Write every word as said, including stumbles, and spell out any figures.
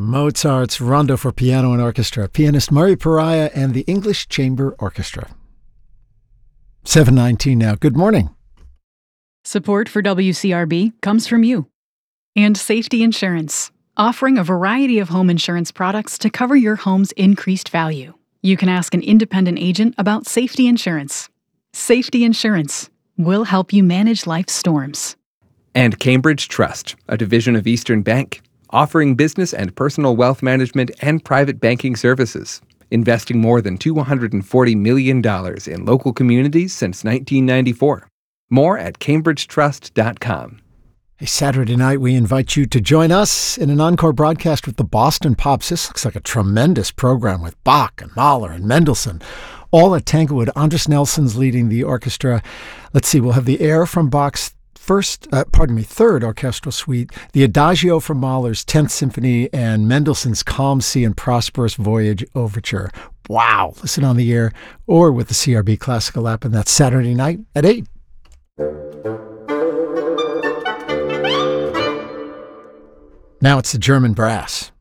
Mozart's Rondo for Piano and Orchestra, pianist Murray Pariah and the English Chamber Orchestra. seven nineteen now. Good morning. Support for W C R B comes from you. And Safety Insurance, offering a variety of home insurance products to cover your home's increased value. You can ask an independent agent about Safety Insurance. Safety Insurance will help you manage life's storms. And Cambridge Trust, a division of Eastern Bank, offering business and personal wealth management and private banking services, investing more than two hundred forty million dollars in local communities since nineteen ninety-four. More at cambridge trust dot com. Hey, Saturday night, we invite you to join us in an encore broadcast with the Boston Pops. This looks like a tremendous program with Bach and Mahler and Mendelssohn, all at Tanglewood. Andres Nelson's leading the orchestra. Let's see, we'll have the air from Bach's first, uh, pardon me, third orchestral suite, the Adagio from Mahler's tenth Symphony, and Mendelssohn's Calm Sea and Prosperous Voyage Overture. Wow! Listen on the air or with the C R B Classical app, and that's Saturday night at eight. Now it's the German brass.